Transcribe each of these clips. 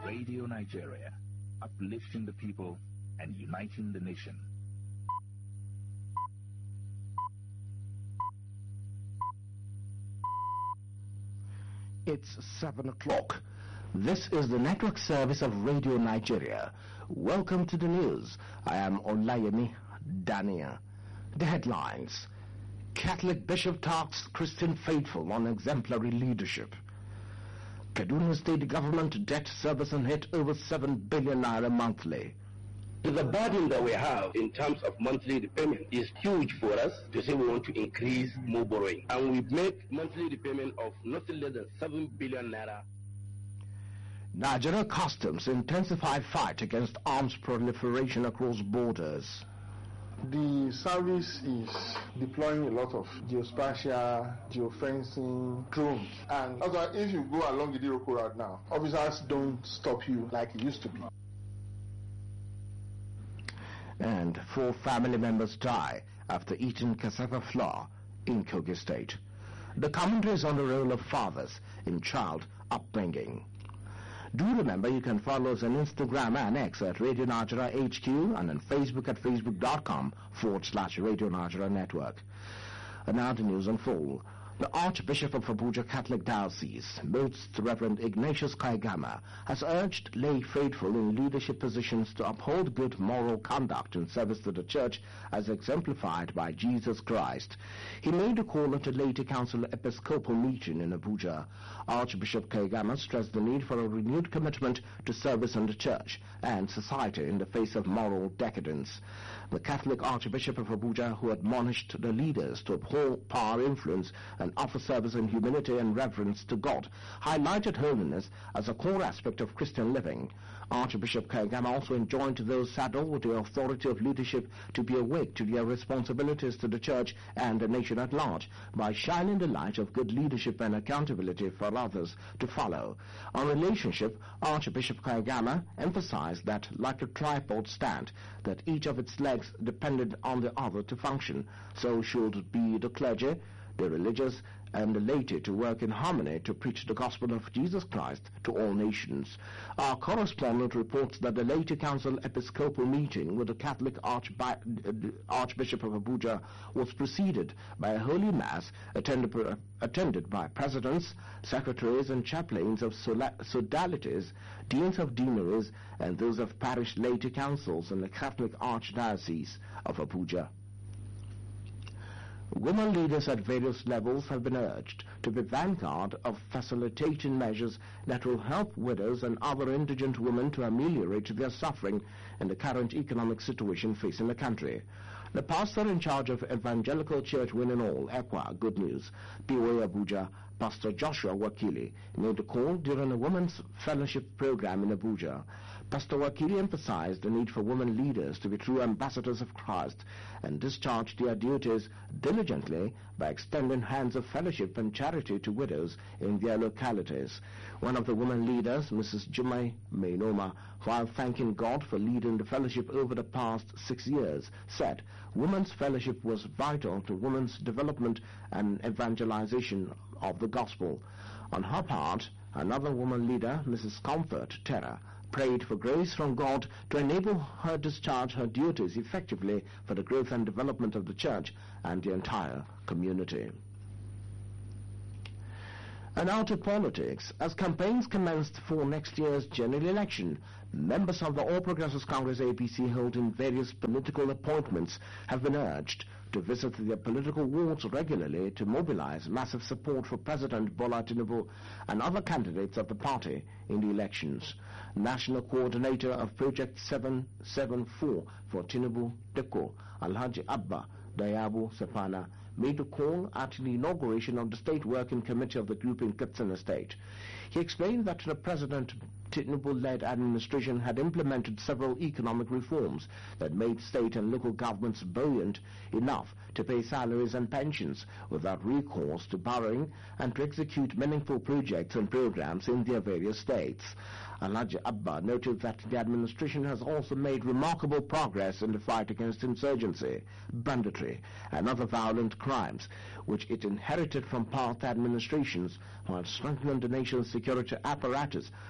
Radio Nigeria, uplifting the people and uniting the nation. It's 7 o'clock. This is the network service of Radio Nigeria. Welcome to the news. I am Olayemi Dania. The headlines. Catholic Bishop talks Christian faithful on exemplary leadership. Kaduna State Government debt service and hit over 7 billion naira monthly. The burden that we have in terms of monthly repayment is huge for us to say we want to increase more borrowing. And we make monthly repayment of nothing less than 7 billion naira. Nigeria Customs intensify fight against arms proliferation across borders. The service is deploying a lot of geospatial, geofencing, drones. And also, if you go along the Diroko route now, officers don't stop you like it used to be. And 4 family members die after eating cassava flour in Kogi State. The commentary is on the role of fathers in child upbringing. Do remember you can follow us on Instagram and X at Radio Nigeria HQ and on Facebook at facebook.com/Radio Nigeria Network. And now the news in full. The Archbishop of Abuja Catholic Diocese, Most Reverend Ignatius Kaigama, has urged lay faithful in leadership positions to uphold good moral conduct in service to the Church as exemplified by Jesus Christ. He made a call at a Laity Council Episcopal meeting in Abuja. Archbishop Kaigama stressed the need for a renewed commitment to service in the Church and society in the face of moral decadence. The Catholic Archbishop of Abuja, who admonished the leaders to uphold power, influence, and offer service in humility and reverence to God, highlighted holiness as a core aspect of Christian living. Archbishop Kaigama also enjoined those saddled with the authority of leadership to be awake to their responsibilities to the Church and the nation at large by shining the light of good leadership and accountability for others to follow. On relationship, Archbishop Kaigama emphasized that, like a tripod stand, that each of its legs depended on the other to function. So should be the clergy, the religious, and the laity to work in harmony to preach the gospel of Jesus Christ to all nations. Our correspondent reports that the Laity Council Episcopal meeting with the Catholic Archbishop of Abuja was preceded by a holy mass attended by presidents, secretaries, and chaplains of sodalities, deans of deaneries, and those of parish laity councils in the Catholic Archdiocese of Abuja. Women leaders at various levels have been urged to be vanguard of facilitating measures that will help widows and other indigent women to ameliorate their suffering in the current economic situation facing the country. The pastor in charge of Evangelical Church Winning All, ECWA, Good News, POA Abuja, Pastor Joshua Wakili, made a call during a Women's Fellowship program in Abuja. Pastor Wakili emphasized the need for women leaders to be true ambassadors of Christ and discharge their duties diligently by extending hands of fellowship and charity to widows in their localities. One of the women leaders, Mrs. Jumai Mainoma, while thanking God for leading the fellowship over the past 6 years, said women's fellowship was vital to women's development and evangelization of the gospel. On her part, another woman leader, Mrs. Comfort Terra, prayed for grace from God to enable her discharge her duties effectively for the growth and development of the Church and the entire community. And now to politics. As campaigns commenced for next year's general election, members of the All Progressives Congress APC holding various political appointments have been urged to visit their political wards regularly to mobilize massive support for President Bola Tinubu and other candidates of the party in the elections. National Coordinator of Project 774 for Tinubu Deko, Alhaji Abba Dayabu Sepana, made a call at the inauguration of the State Working Committee of the group in Katsina State. He explained that the President Tinubu-led administration had implemented several economic reforms that made state and local governments buoyant enough to pay salaries and pensions without recourse to borrowing and to execute meaningful projects and programs in their various states. Alhaji Abba noted that the administration has also made remarkable progress in the fight against insurgency, banditry, and other violent crimes, which it inherited from past administrations, while strengthening the nation's security apparatus to confront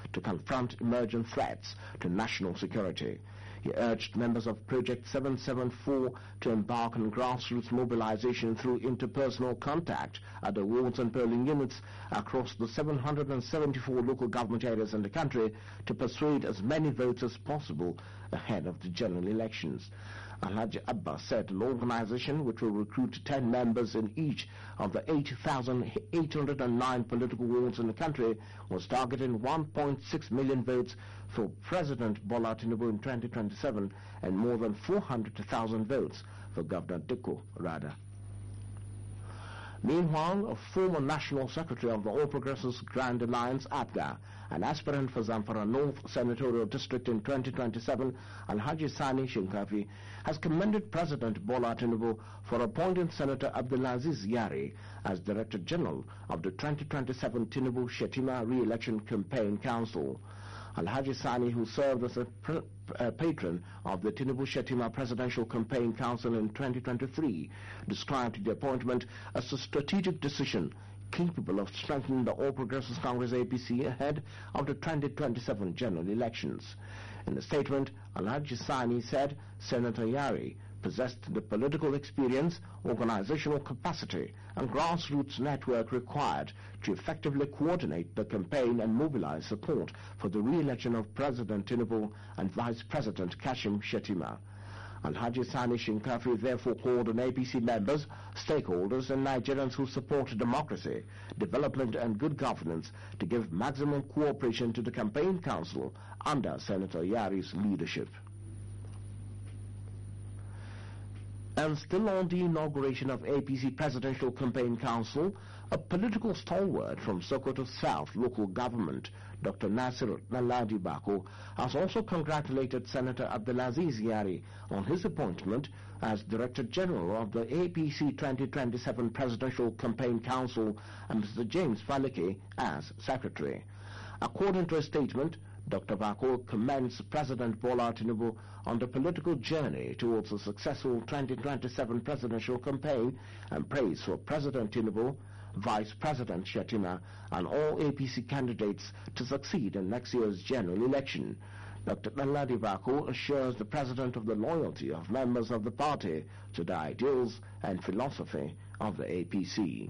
confront emerging threats to national security. He urged members of Project 774 to embark on grassroots mobilization through interpersonal contact at the wards and polling units across the 774 local government areas in the country to persuade as many votes as possible ahead of the general elections. Alhaji Abbas said an organization which will recruit 10 members in each of the 8,809 political wards in the country was targeting 1.6 million votes for President Bola Tinubu in 2027 and more than 400,000 votes for Governor Dikko Rada. Meanwhile, a former National Secretary of the All Progressives Grand Alliance, APGA, an aspirant for Zamfara North Senatorial District in 2027, Alhaji Sani Shinkafi, has commended President Bola Tinubu for appointing Senator Abdulaziz Yari as Director General of the 2027 Tinubu Shetima Re-Election Campaign Council. Alhaji Sani, who served as a patron of the Tinubu Shetima Presidential Campaign Council in 2023, described the appointment as a strategic decision capable of strengthening the All Progressives Congress APC ahead of the 2027 general elections. In a statement, Alhaji Sani said Senator Yari possessed the political experience, organizational capacity, and grassroots network required to effectively coordinate the campaign and mobilize support for the re-election of President Tinubu and Vice President Kashim Shettima. Alhaji Sani Shinkafi therefore called on APC members, stakeholders, and Nigerians who support democracy, development, and good governance to give maximum cooperation to the campaign council under Senator Yari's leadership. And still on the inauguration of APC Presidential Campaign Council, a political stalwart from Sokoto South local government, Dr. Nasir Naladi Bako, has also congratulated Senator Abdulaziz Yari on his appointment as Director General of the APC 2027 Presidential Campaign Council and Mr. James Falike as Secretary. According to a statement, Dr. Bako commends President Bola Tinubu on the political journey towards a successful 2027 presidential campaign and prays for President Tinubu, Vice President Shettima, and all APC candidates to succeed in next year's general election. Dr. Naladi Bako assures the President of the loyalty of members of the party to the ideals and philosophy of the APC.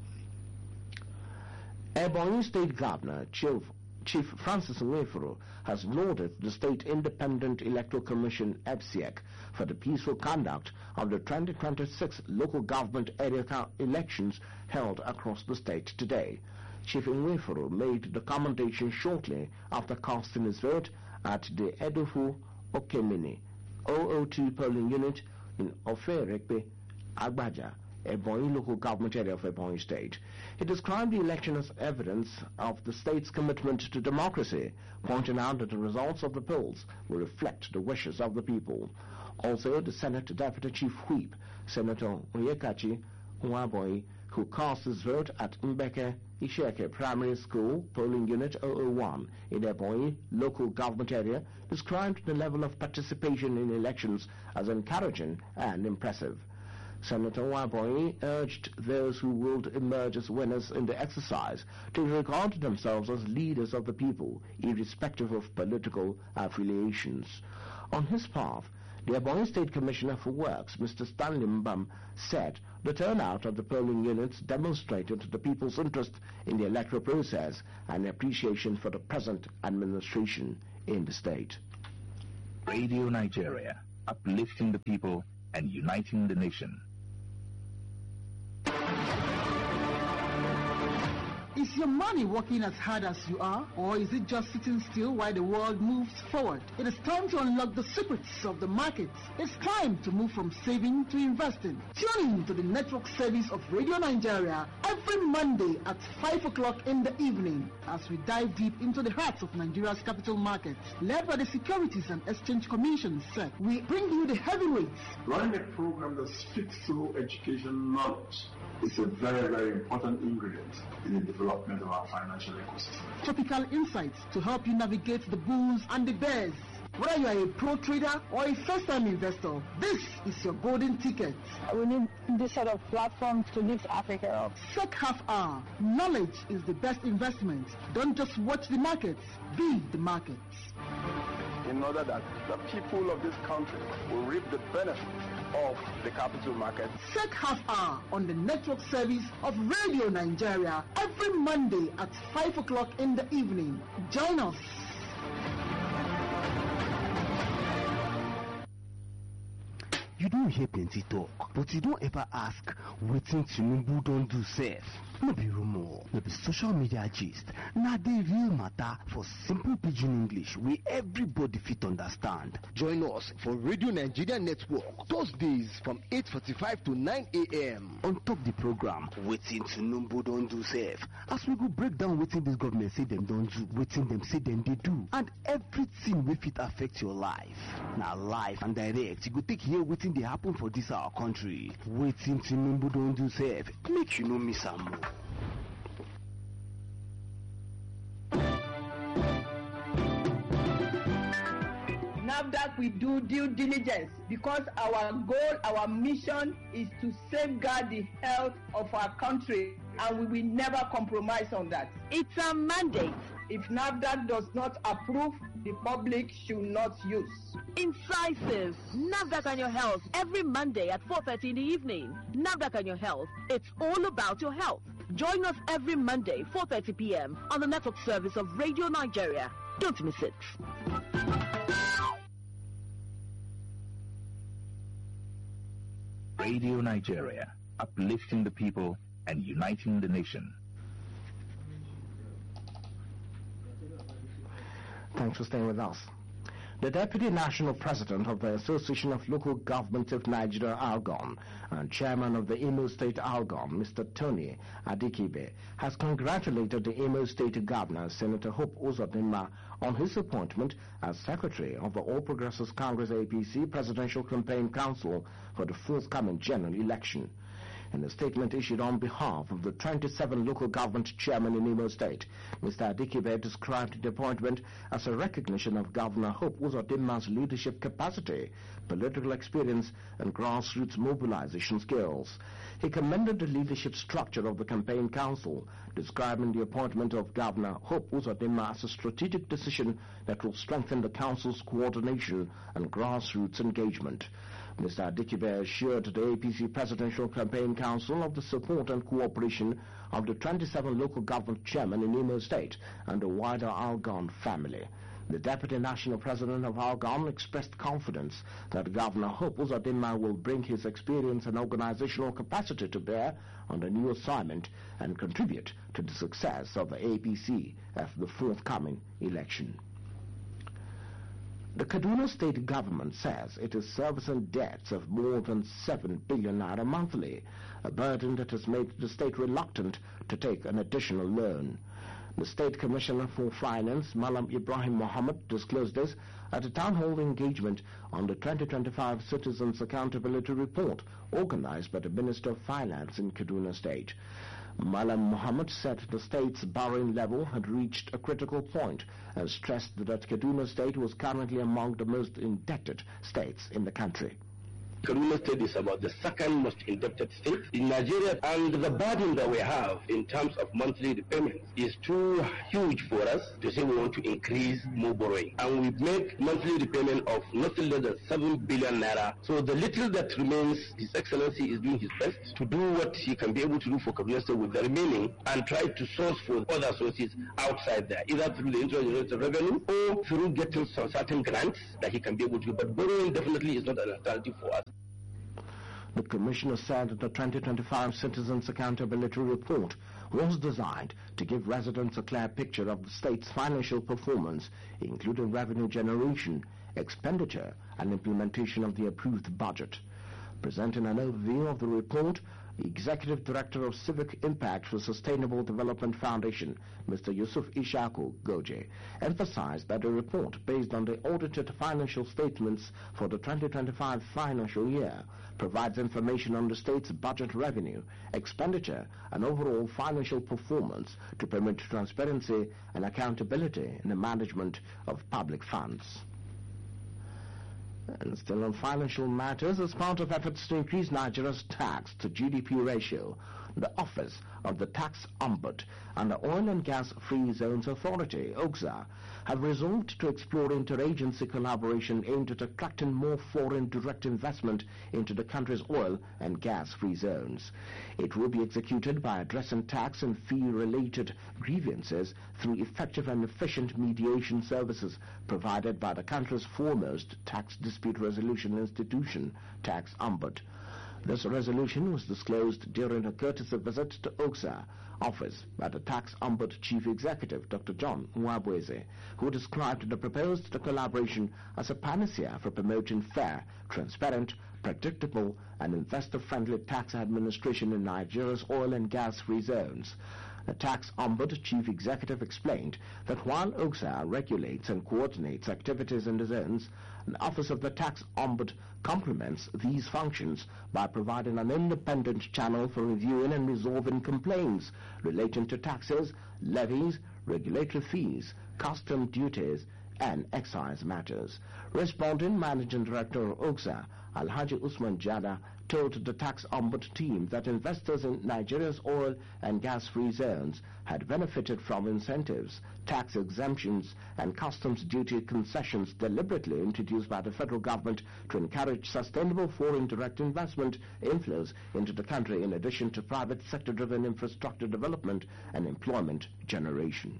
Ebonyi State Governor Chief Francis Nwefuru has lauded the State Independent Electoral Commission (EPSEC) for the peaceful conduct of the 2026 local government area elections held across the state today. Chief Nwefuru made the commendation shortly after casting his vote at the Edufu Okemini 002 polling unit in Oferekpe, Agbaja, Ebonyi local government area of Ebonyi State. He described the election as evidence of the state's commitment to democracy, pointing out that the results of the polls will reflect the wishes of the people. Also, the Senate Deputy Chief Whip, Senator Oyekachi Nwaboyi, who cast his vote at Mbeke Isheke Primary School, polling unit 001 in Ebonyi local government area, described the level of participation in elections as encouraging and impressive. Senator Nwaboyi urged those who would emerge as winners in the exercise to regard themselves as leaders of the people, irrespective of political affiliations. On his part, the Ebonyi State Commissioner for Works, Mr. Stanley Mbam, said the turnout of the polling units demonstrated the people's interest in the electoral process and appreciation for the present administration in the state. Radio Nigeria, uplifting the people and uniting the nation. Is your money working as hard as you are, or is it just sitting still while the world moves forward? It is time to unlock the secrets of the markets. It's time to move from saving to investing. Tune in to the network service of Radio Nigeria every Monday at 5 o'clock in the evening as we dive deep into the hearts of Nigeria's capital markets. Led by the Securities and Exchange Commission, SEC, we bring you the heavyweights. Running a program that speaks through education knowledge is a very, very important ingredient in the development of our financial ecosystem. Topical insights to help you navigate the bulls and the bears. Whether you are a pro trader or a first-time investor, this is your golden ticket. We need this sort of platform to lift Africa up. Sec Half Hour. Knowledge is the best investment. Don't just watch the markets, be the markets. In order that the people of this country will reap the benefits of the capital market. Sec Half Hour on the network service of Radio Nigeria every Monday at 5 o'clock in the evening. Join us. You don't hear plenty talk, but you don't ever ask wetin Tinubu don do sef. No be rumor, no be social media gist. Na the real matter for simple pidgin English wey everybody fit understand. Join us for Radio Nigeria Network, Thursdays from 8:45 to 9 a.m. On top the program, wetin Tinubu don do sef, as we go break down wetin this government say dem don do, wetin dem say dem dey do, and everything wey fit affect your life. Na live and direct, you go take hear wetin dey happen for this our country. Wetin Tinubu don do sef, make you no miss am. NAFDAC will do due diligence because our goal, our mission is to safeguard the health of our country, and we will never compromise on that. It's a mandate. If NAFDAC does not approve, the public should not use. Incisive. NAFDAC and your health every Monday at 4:30 in the evening. NAFDAC and your health. It's all about your health. Join us every Monday, 4:30 p.m. on the network service of Radio Nigeria. Don't miss it. Radio Nigeria, uplifting the people and uniting the nation. Thanks for staying with us. The Deputy National President of the Association of Local Governments of Nigeria, ALGON, and Chairman of the Imo State ALGON, Mr. Tony Adikibe, has congratulated the Imo State Governor, Senator Hope Uzodinma, on his appointment as Secretary of the All Progressives Congress APC Presidential Campaign Council for the forthcoming general election. In a statement issued on behalf of the 27 local government chairmen in Imo State, Mr. Adikibe described the appointment as a recognition of Governor Hope Uzodinma's leadership capacity, political experience, and grassroots mobilization skills. He commended the leadership structure of the campaign council, describing the appointment of Governor Hope Uzodinma as a strategic decision that will strengthen the council's coordination and grassroots engagement. Mr. Adikibe assured the APC Presidential Campaign Council of the support and cooperation of the 27 local government chairmen in Imo State and the wider ALGON family. The Deputy National President of ALGON expressed confidence that Governor Hope Uzodinma will bring his experience and organizational capacity to bear on the new assignment and contribute to the success of the APC at the forthcoming election. The Kaduna State government says it is servicing debts of more than 7 billion naira monthly, a burden that has made the state reluctant to take an additional loan. The State Commissioner for Finance, Malam Ibrahim Mohammed, disclosed this at a town hall engagement on the 2025 Citizens Accountability Report organized by the Minister of Finance in Kaduna State. Malam Mohammed said the state's borrowing level had reached a critical point and stressed that Kaduna State was currently among the most indebted states in the country. Kaduna State is about the second most indebted state in Nigeria, and the burden that we have in terms of monthly repayments is too huge for us to say we want to increase more borrowing. And we make monthly repayment of nothing less than 7 billion naira. So the little that remains, His Excellency is doing his best to do what he can be able to do for Kaduna State with the remaining and try to source for other sources outside there, either through the interest revenue or through getting some certain grants that he can be able to do. But borrowing definitely is not an alternative for us. The Commissioner said that the 2025 Citizens Accountability Report was designed to give residents a clear picture of the state's financial performance, including revenue generation, expenditure, and implementation of the approved budget. Presenting an overview of the report, the Executive Director of Civic Impact for Sustainable Development Foundation, Mr. Yusuf Ishaku Goje, emphasized that the report, based on the audited financial statements for the 2025 financial year, provides information on the state's budget revenue, expenditure, and overall financial performance to permit transparency and accountability in the management of public funds. And still on financial matters, as part of efforts to increase Nigeria's tax to GDP ratio, the Office of the Tax Ombud and the Oil and Gas Free Zones Authority, OGZA, have resolved to explore interagency collaboration aimed at attracting more foreign direct investment into the country's oil and gas-free zones. It will be executed by addressing tax and fee-related grievances through effective and efficient mediation services provided by the country's foremost tax dispute resolution institution, Tax Ombud. This resolution was disclosed during a courtesy visit to OGZA office by the Tax Ombud Chief Executive, Dr. John Nwabweze, who described the proposed collaboration as a panacea for promoting fair, transparent, predictable, and investor-friendly tax administration in Nigeria's oil and gas-free zones. The Tax Ombud Chief Executive explained that while OGZA regulates and coordinates activities in the zones, the Office of the Tax Ombud complements these functions by providing an independent channel for reviewing and resolving complaints relating to taxes, levies, regulatory fees, custom duties, and excise matters. Responding Managing Director of OGZA, Alhaji Usman Jada, told the Tax Ombud team that investors in Nigeria's oil and gas-free zones had benefited from incentives, tax exemptions, and customs duty concessions deliberately introduced by the federal government to encourage sustainable foreign direct investment inflows into the country, in addition to private sector-driven infrastructure development and employment generation.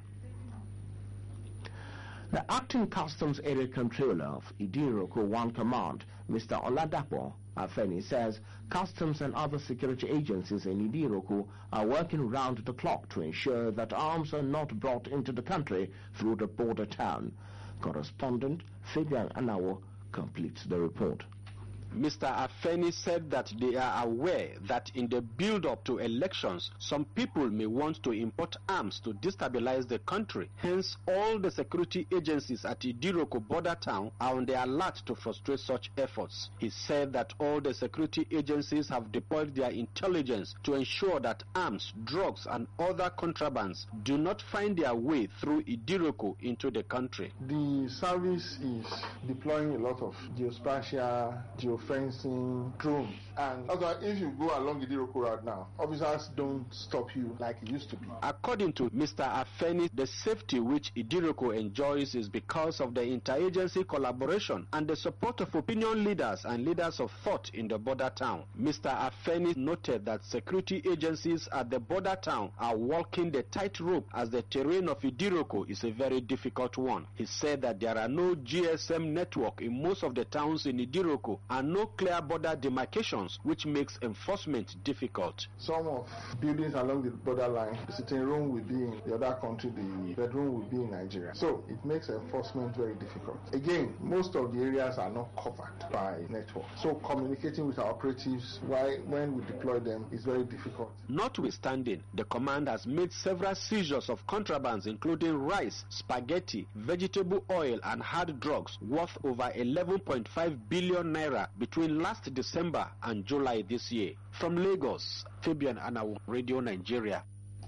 The acting Customs Area Controller of Idiroko 1 Command, Mr. Oladapo Afeni, says customs and other security agencies in Idiroko are working round the clock to ensure that arms are not brought into the country through the border town. Correspondent Fabian Anawo completes the report. Mr. Afeni said that they are aware that in the build-up to elections, some people may want to import arms to destabilize the country. Hence, all the security agencies at Idiroko border town are on the alert to frustrate such efforts. He said that all the security agencies have deployed their intelligence to ensure that arms, drugs, and other contrabands do not find their way through Idiroko into the country. The service is deploying a lot of geospatial, fencing, drones, and that's why if you go along the Idiroko Road now, officers don't stop you like it used to be. According to Mr. Afeni, the safety which Idiroko enjoys is because of the interagency collaboration and the support of opinion leaders and leaders of thought in the border town. Mr. Afeni noted that security agencies at the border town are walking the tightrope as the terrain of Idiroko is a very difficult one. He said that there are no GSM network in most of the towns in Idiroko and no clear border demarcations, which makes enforcement difficult. Some of buildings along the borderline, the sitting room will be in the other country, the bedroom will be in Nigeria. So it makes enforcement very difficult. Again, most of the areas are not covered by network. So communicating with our operatives when we deploy them is very difficult. Notwithstanding, the command has made several seizures of contrabands, including rice, spaghetti, vegetable oil, and hard drugs worth over 11.5 billion naira between last December and July this year. From Lagos, Fabian Anawo, Radio Nigeria.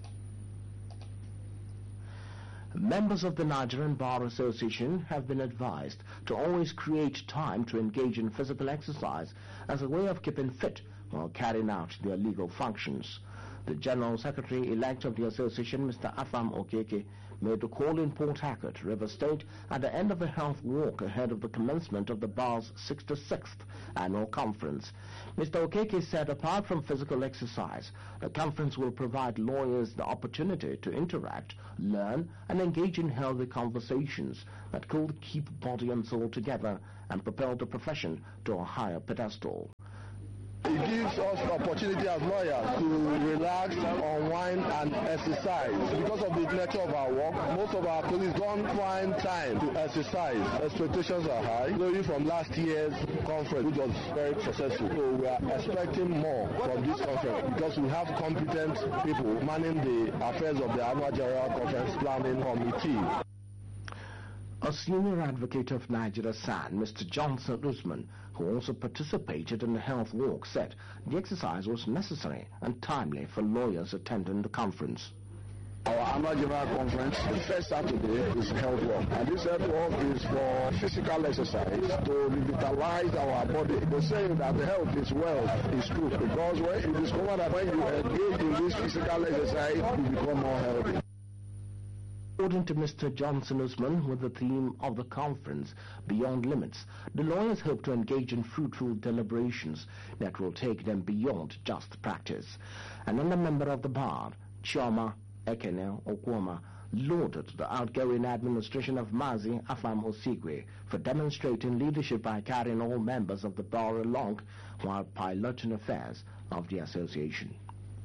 Members of the Nigerian Bar Association have been advised to always create time to engage in physical exercise as a way of keeping fit while carrying out their legal functions. The General Secretary-elect of the association, Mr. Afam Okeke, made the call in Port Harcourt, River State, at the end of a health walk ahead of the commencement of the Bar's 66th annual conference. Mr. Okeke said apart from physical exercise, the conference will provide lawyers the opportunity to interact, learn, and engage in healthy conversations that could keep body and soul together and propel the profession to a higher pedestal. It gives us the opportunity as lawyers to relax, unwind, and exercise. Because of the nature of our work, most of our colleagues don't find time to exercise. Expectations are high, knowing from last year's conference, which was very successful. So we are expecting more from this conference because we have competent people manning the affairs of the annual General Conference Planning Committee. A senior advocate of Nigeria SAN, Mr. Johnson Usman, who also participated in the health walk, said the exercise was necessary and timely for lawyers attending the conference. Our annual general conference, the first Saturday, is health walk. And this health walk is for physical exercise to revitalize our body. They say that health is wealth. It's true. Because when you discover that when you engage in this physical exercise, you become more healthy. According to Mr. Johnson Usman, with the theme of the conference, Beyond Limits, the lawyers hope to engage in fruitful deliberations that will take them beyond just practice. Another member of the bar, Chioma Ekene Okwoma, lauded the outgoing administration of Mazi Afam Osigwe for demonstrating leadership by carrying all members of the bar along while piloting affairs of the association.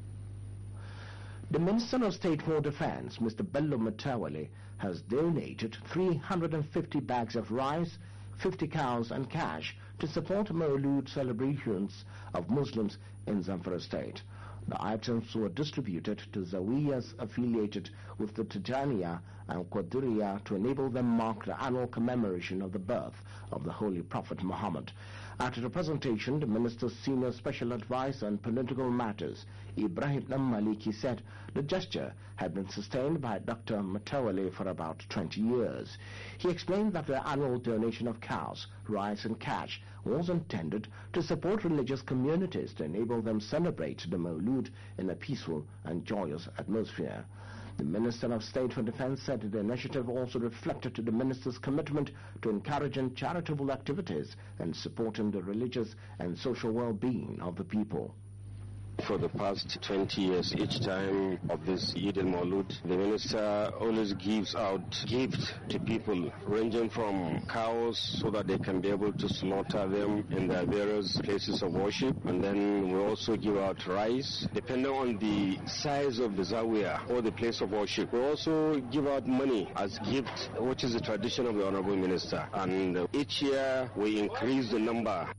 The Minister of State for Defense, Mr. Bello Mutawale, has donated 350 bags of rice, 50 cows and cash to support Maulud celebrations of Muslims in Zamfara State. The items were distributed to Zawiyas affiliated with the Tijaniya and Qadiriya to enable them mark the annual commemoration of the birth of the Holy Prophet Muhammad. After the presentation, the Minister's Senior Special Advisor on Political Matters, Ibrahim Maliki, said the gesture had been sustained by Dr. Mutawale for about 20 years. He explained that the annual donation of cows, rice and cash was intended to support religious communities to enable them celebrate the Maulud in a peaceful and joyous atmosphere. The Minister of State for Defense said the initiative also reflected the Minister's commitment to encouraging charitable activities and supporting the religious and social well-being of the people. For the past 20 years, each time of this Eid al-Maulud, the minister always gives out gifts to people, ranging from cows so that they can be able to slaughter them in their various places of worship. And then we also give out rice, depending on the size of the zawiya or the place of worship. We also give out money as gift, which is the tradition of the Honorable Minister. And each year we increase the number.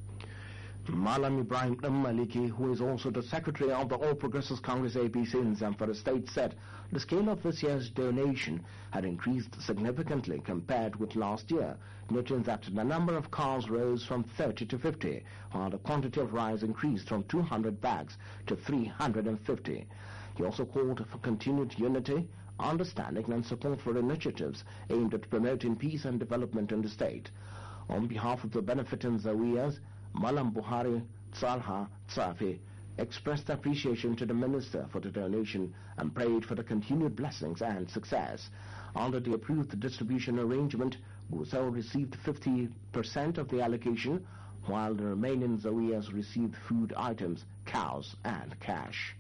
Malam Ibrahim Maliki, who is also the Secretary of the All Progressives Congress APC in Zamfara State, said the scale of this year's donation had increased significantly compared with last year, noting that the number of cars rose from 30 to 50, while the quantity of rice increased from 200 bags to 350. He also called for continued unity, understanding and support for initiatives aimed at promoting peace and development in the state. On behalf of the benefiting Zawiyas, Malam Buhari Salha Tsafi expressed appreciation to the minister for the donation and prayed for the continued blessings and success. Under the approved distribution arrangement, Gusau received 50% of the allocation, while the remaining Zawiyas received food items, cows and cash.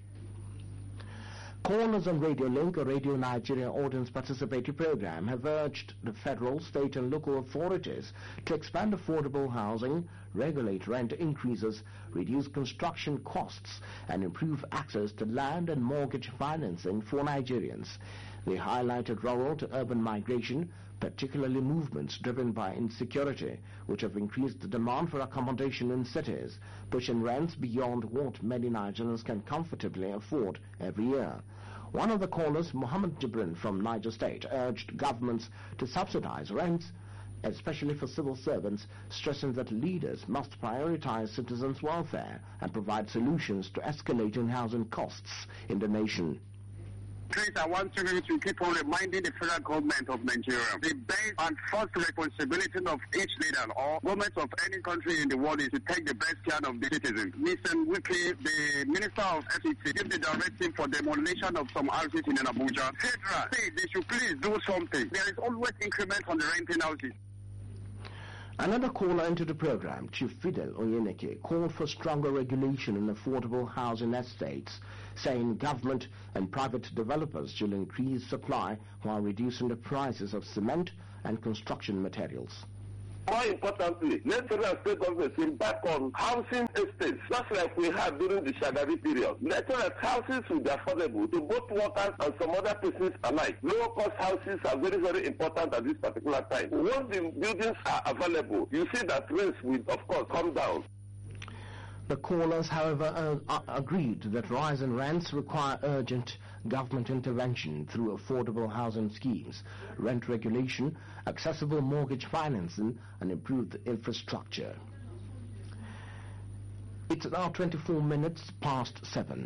Callers on Radio Link, a Radio Nigeria audience participatory program, have urged the federal, state and local authorities to expand affordable housing, regulate rent increases, reduce construction costs, and improve access to land and mortgage financing for Nigerians. They highlighted rural to urban migration, particularly movements driven by insecurity, which have increased the demand for accommodation in cities, pushing rents beyond what many Nigerians can comfortably afford every year. One of the callers, Muhammad Jibrin from Niger State, urged governments to subsidize rents, especially for civil servants, stressing that leaders must prioritize citizens' welfare and provide solutions to escalating housing costs in the nation. Please, I want you to keep on reminding the federal government of Nigeria the best and first responsibility of each leader or government of any country in the world is to take the best care of the citizens. Mr. Wiki, the Minister of FCC, gave the directive for demolition of some houses in Abuja. Federal, say they should please do something. There is always increment on the renting houses. Another caller into the program, Chief Fidel Oyeneke, called for stronger regulation in affordable housing estates, saying government and private developers should increase supply while reducing the prices of cement and construction materials. More importantly, let federal and state governments embark on housing estates, just like we had during the Shagari period. Let that houses will be affordable to both workers and some other persons alike. Low-cost houses are very, very important at this particular time. Once the buildings are available, you see that rents will, of course, come down. The callers, however, agreed that rise in rents require urgent government intervention through affordable housing schemes, rent regulation, accessible mortgage financing, and improved infrastructure. It's now 24 minutes past 7.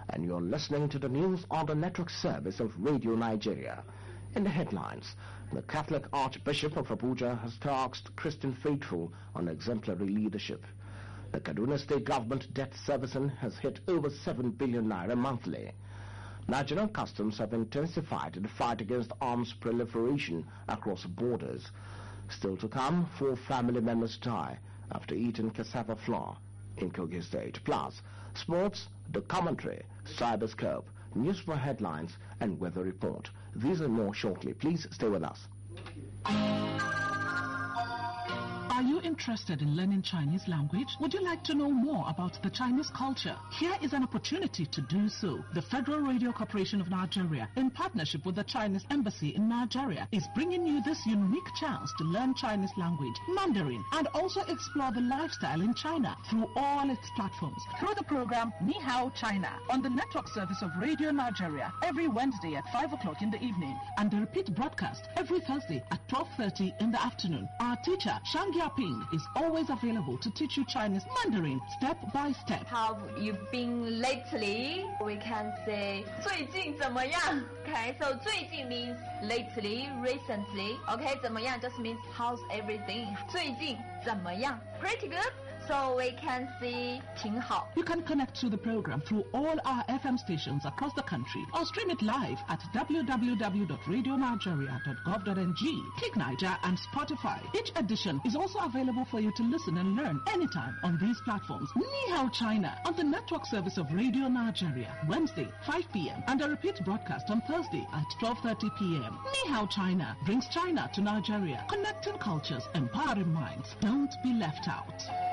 and you're listening to the news on the network service of Radio Nigeria. In the headlines, the Catholic Archbishop of Abuja has tasked Christian faithful on exemplary leadership. The Kaduna State government debt servicing has hit over 7 billion naira monthly. Nigerian customs have intensified the fight against arms proliferation across borders. Still to come, 4 family members die after eating cassava flour in Kogi State. Plus, sports, the commentary, cyberscope, newspaper headlines, and weather report. These and more shortly. Please stay with us. Are you interested in learning Chinese language? Would you like to know more about the Chinese culture? Here is an opportunity to do so. The Federal Radio Corporation of Nigeria, in partnership with the Chinese Embassy in Nigeria, is bringing you this unique chance to learn Chinese language, Mandarin, and also explore the lifestyle in China through all its platforms. Through the program Ni Hao China on the network service of Radio Nigeria every Wednesday at 5 o'clock in the evening, and the repeat broadcast every Thursday at 12:30 in the afternoon. Our teacher, Shang Yaping, is always available to teach you Chinese Mandarin step by step. How you been lately? We can say 最近怎么样? Okay, so 最近 means lately, recently. Okay, 怎么样 just means how's everything. 最近怎么样? Pretty good. So we can see 挺好. You can connect to the program through all our FM stations across the country or stream it live at www.radionigeria.gov.ng, Click Niger and Spotify. Each edition is also available for you to listen and learn anytime on these platforms. Ni Hao China on the network service of Radio Nigeria, Wednesday 5 p.m. and a repeat broadcast on Thursday at 12:30 p.m. Ni Hao China brings China to Nigeria, connecting cultures, empowering minds. Don't be left out.